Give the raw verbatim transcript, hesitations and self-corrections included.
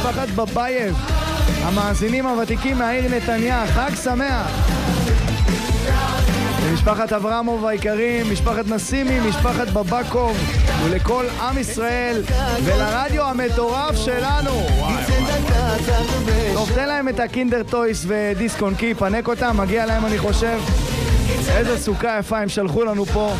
משפחת בבייב, המאזינים הוותיקים מהעיר נתניה, חג שמח. למשפחת אברמוב היקרים, משפחת נסימי, משפחת בבקוב, ולכל עם ישראל ולרדיו המטורף שלנו. וואי וואי. טוב, תן להם את הקינדר טויס ודיסק און קי, פנק אותם, מגיע להם אני חושב. איזה סוכה יפה הם שלחו לנו פה.